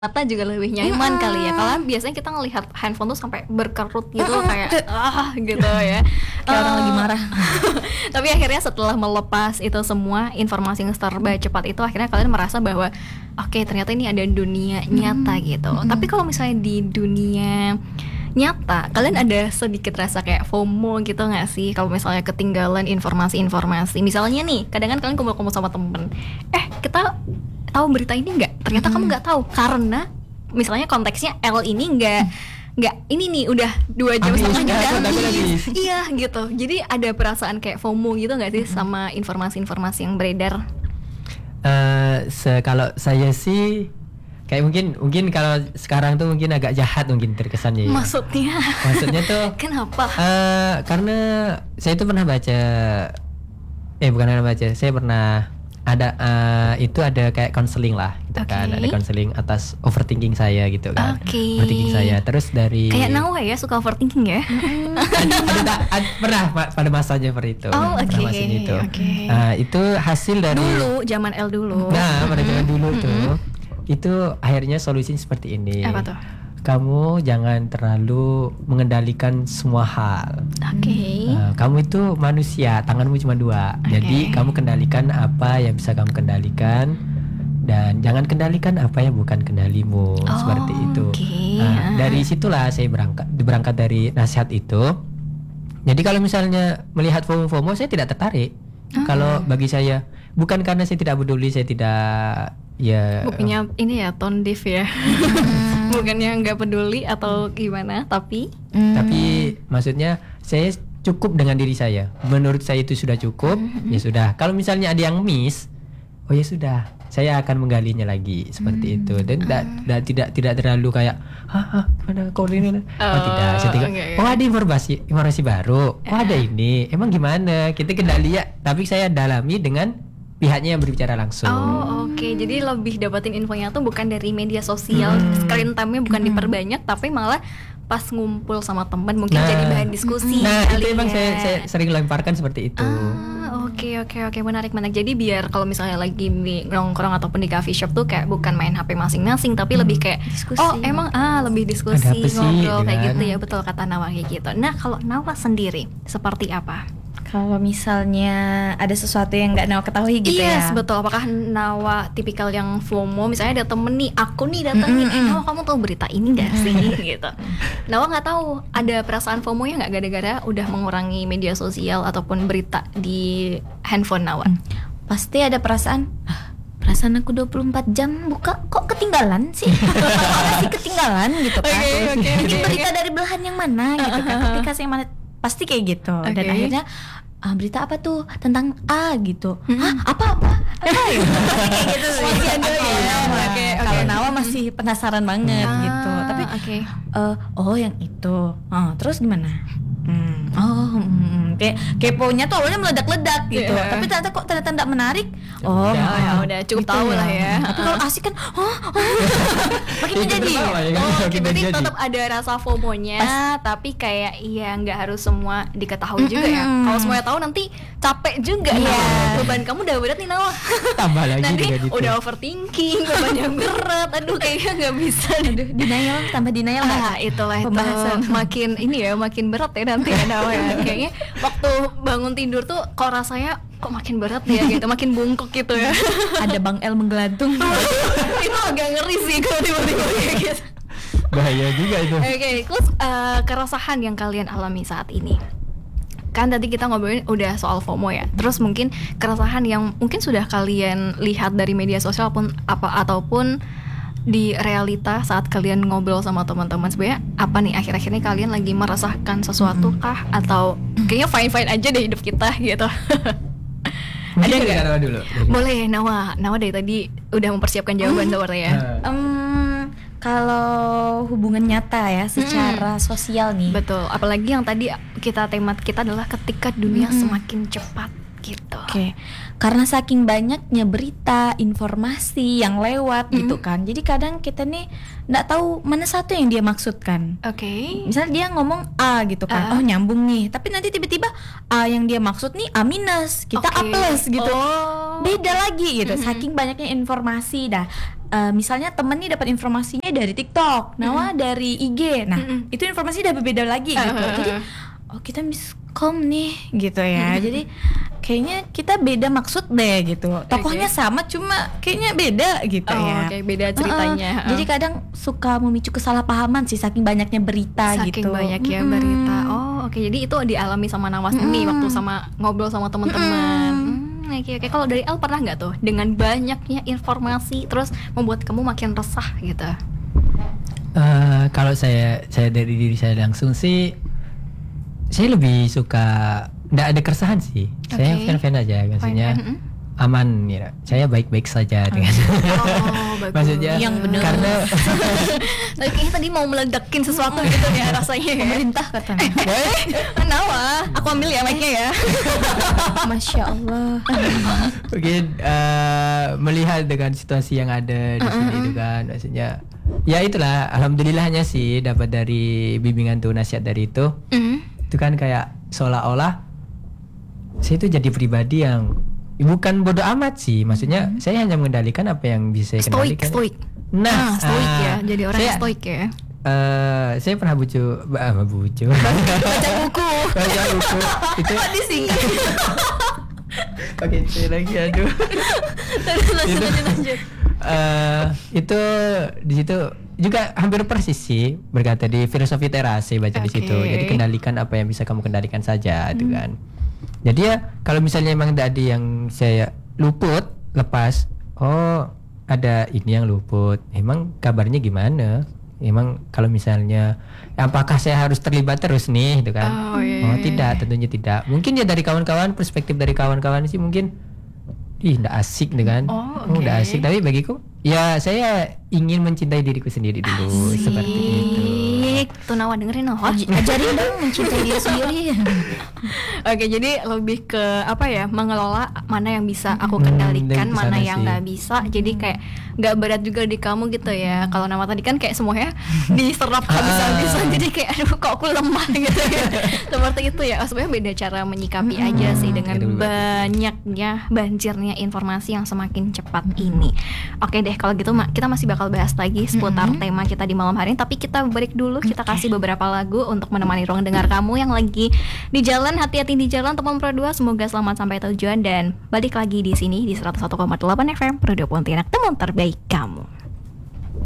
mata juga lebih nyaman kali ya. Kalau biasanya kita ngelihat handphone tuh sampai berkerut gitu kayak gitu ya. Kayak orang lagi marah. Tapi akhirnya setelah melepas itu semua informasi yang serba cepat itu, akhirnya kalian merasa bahwa oke, ternyata ini ada dunia nyata gitu. Tapi kalau misalnya di dunia nyata, kalian ada sedikit rasa kayak FOMO gitu nggak sih? Kalau misalnya ketinggalan informasi-informasi, misalnya nih, kadang kan kalian kumpul-kumpul sama temen, kita tahu berita ini nggak? Ternyata kamu nggak tahu karena misalnya konteksnya L ini nggak ini nih udah 2 jam setengah habis. Iya gitu. Jadi ada perasaan kayak FOMO gitu nggak sih sama informasi-informasi yang beredar? Kalau saya sih kayak mungkin kalau sekarang tuh mungkin agak jahat mungkin terkesannya ya. Maksudnya tuh kenapa? Karena saya itu pernah baca, saya pernah ada itu ada kayak counseling lah gitu kan, ada counseling atas overthinking saya gitu kan. Overthinking saya terus dari kayak Nawa ya, suka overthinking ya. pernah pada masanya seperti itu. Masanya itu. Itu hasil dari dulu zaman L dulu. Nah, pada zaman dulu tuh itu akhirnya solusinya seperti ini. Apa tuh? Kamu jangan terlalu mengendalikan semua hal. Kamu itu manusia, tanganmu cuma 2. Jadi kamu kendalikan apa yang bisa kamu kendalikan dan jangan kendalikan apa yang bukan kendalimu. Seperti itu. Dari situlah saya berangkat dari nasihat itu. Jadi kalau misalnya melihat FOMO, saya tidak tertarik. Kalau bagi saya, bukan karena saya tidak peduli, saya tidak bukannya ini ya tone deaf ya. Bukannya nggak peduli atau gimana, tapi maksudnya saya cukup dengan diri saya. Menurut saya itu sudah cukup. Ya sudah. Kalau misalnya ada yang miss, ya sudah, saya akan menggalinya lagi seperti itu. Dan tidak terlalu kayak mana kau ini? Tidak. Saya ada informasi baru. Ada ini. Emang gimana? Kita kendali ya. Tapi saya dalami dengan pihaknya yang berbicara langsung. Jadi lebih dapatin infonya tuh bukan dari media sosial, screen time-nya bukan diperbanyak, tapi malah pas ngumpul sama teman mungkin jadi bahan diskusi. Itu emang saya sering lemparkan seperti itu. Oke, menarik. Jadi biar kalau misalnya lagi di nongkrong ataupun di coffee shop tuh kayak bukan main HP masing-masing, tapi lebih kayak diskusi. Lebih diskusi, ngobrol kayak gitu ya. Betul kata Nawa kayak gitu. Nah, kalau Nawa sendiri seperti apa? Kalau misalnya ada sesuatu yang nggak Nawa ketahui gitu ya. Betul. Apakah Nawa tipikal yang FOMO? Misalnya ada temen nih, aku nih datangin, Nawa kamu tahu berita ini nggak sih? Gitu. Nawa nggak tahu. Ada perasaan FOMO-nya nggak gara-gara udah mengurangi media sosial ataupun berita di handphone Nawa? Pasti ada perasaan aku 24 jam buka kok ketinggalan sih. Masih ketinggalan gitu kan. Ini berita dari belahan yang mana gitu kan. Aplikasi yang mana, pasti kayak gitu. Dan akhirnya berita apa tuh tentang A gitu. Apa gitu. Gitu sih. Kalau Nawa masih penasaran banget gitu. Tapi yang itu. Terus gimana? Kayak keponya tuh awalnya meledak-ledak gitu. Tapi ternyata tidak menarik. Udah cukup tahu lah ya. Tapi kalau asik kan makin menjadi. Berarti tetap ada rasa FOMO-nya, tapi kayak nggak harus semua diketahui juga ya. Kalau semuanya tahu nanti capek juga. Beban kamu udah berat nih Nawa. Tambah lagi nanti gitu. Udah overthinking, bebannya berat. Aduh kayaknya nggak bisa. Denial tambah denial. Itulah pembahasan makin berat ya nanti ya Nawa ya. Kayaknya waktu bangun tidur tuh kok rasanya kok makin berat ya gitu, makin bungkuk gitu ya. Ada Bang El menggelantung. Itu agak ngeri sih kalau tiba-tiba kayak gitu. Bahaya juga itu. Terus keresahan yang kalian alami saat ini. Kan tadi kita ngobrolin udah soal FOMO ya. Terus mungkin keresahan yang mungkin sudah kalian lihat dari media sosial ataupun di realita saat kalian ngobrol sama teman-teman, sebenarnya apa nih akhir-akhir ini kalian lagi merasakan sesuatu kah atau kayaknya fine-fine aja deh hidup kita gitu. Ada nggak? Dulu. Boleh Nawa dari tadi udah mempersiapkan jawaban seperti ya. Kalau hubungan nyata ya secara sosial nih. Betul. Apalagi yang tadi tema kita adalah ketika dunia semakin cepat gitu. Oke. Karena saking banyaknya berita, informasi yang lewat gitu kan. Jadi kadang kita nih nggak tahu mana satu yang dia maksudkan. Oke. Misalnya dia ngomong A gitu kan. Oh, nyambung nih. Tapi nanti tiba-tiba A yang dia maksud nih A minus, kita A plus gitu. Beda lagi gitu. Saking banyaknya informasi dah. Misalnya temen nih dapat informasinya dari TikTok, Nawa dari IG. Nah, itu informasi udah berbeda lagi gitu. Jadi kita miskom nih gitu ya. Jadi kayaknya kita beda maksud deh gitu. Tokohnya sama cuma kayaknya beda gitu ya. Oke, beda ceritanya. Jadi kadang suka memicu kesalahpahaman sih saking banyaknya berita gitu. Saking banyaknya berita. Oke. Jadi itu dialami sama Nawas ini waktu sama ngobrol sama teman-teman. Oke. Kalau dari El pernah nggak tuh dengan banyaknya informasi terus membuat kamu makin resah gitu? Kalau saya dari diri saya langsung sih, saya lebih suka nggak ada keresahan sih. Saya fan-fan aja, maksudnya aman ya. Saya baik-baik saja dengan. Bagus. Maksudnya yang benar. karena kayaknya tadi mau meledakin sesuatu gitu ya rasanya. Pemerintah katanya. Nawa, aku ambil ya mic-nya ya. Masya Allah. mungkin melihat dengan situasi yang ada di sini itu kan, maksudnya ya itulah, alhamdulillahnya sih dapat dari bimbingan tuh, nasihat dari itu. Itu kan kayak seolah-olah saya itu jadi pribadi yang bukan bodoh amat sih, maksudnya saya hanya mengendalikan apa yang bisa saya kendalikan. Stoik. Nah, stoik ya, jadi orang yang stoik ya. Saya pernah baca buku. Itu Oke, saya lagi aduh. Lanjut. Itu di situ juga hampir persis sih, berkata di filosofi terasi baca di situ. Jadi kendalikan apa yang bisa kamu kendalikan saja, itu kan. Jadi ya kalau misalnya emang tadi yang saya luput, lepas, oh ada ini yang luput, emang kabarnya gimana? Emang kalau misalnya apakah saya harus terlibat terus nih, gitu kan? Tidak, tentunya tidak. Mungkin ya dari kawan-kawan, perspektif dari kawan-kawan sih mungkin nggak asik dengan, nggak asik. Tapi bagiku, ya saya ingin mencintai diriku sendiri dulu, seperti itu. Tuh Nawa dengerin Ajarin dong mencintai diri sendiri. Oke, jadi lebih ke apa ya, mengelola mana yang bisa aku kendalikan, mana yang nggak bisa. Jadi kayak nggak berat juga di kamu gitu ya. Kalau Nawa tadi kan kayak semuanya diserap habis-habisan, jadi kayak aduh kok aku lemah gitu ya. Seperti itu ya. Sebenarnya beda cara menyikapi aja sih dengan banyaknya banjirnya informasi yang semakin cepat ini. Oke deh, kalau gitu kita masih bakal bahas lagi seputar tema kita di malam hari ini. Tapi kita break dulu, kita kasih beberapa lagu untuk menemani ruang dengar kamu yang lagi di jalan. Hati-hati di jalan teman Pro 2. Semoga selamat sampai tujuan dan balik lagi di sini di 101,8 FM Pro 2 Pontianak, teman terbaik kamu.